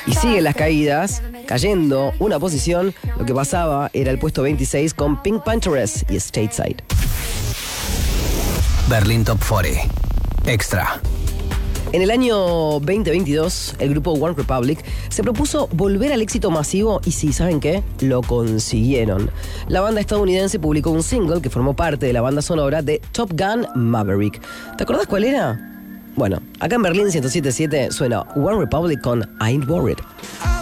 Y siguen las caídas, cayendo una posición. Lo que pasaba era el puesto 26 con Pink Panthers y Stateside. Berlín Top 40 Extra. En el año 2022, el grupo One Republic se propuso volver al éxito masivo y sí, ¿saben qué? Lo consiguieron. La banda estadounidense publicó un single que formó parte de la banda sonora de Top Gun Maverick. ¿Te acordás cuál era? Bueno, acá en Berlín 107.7 suena One Republic con I Ain't Worried.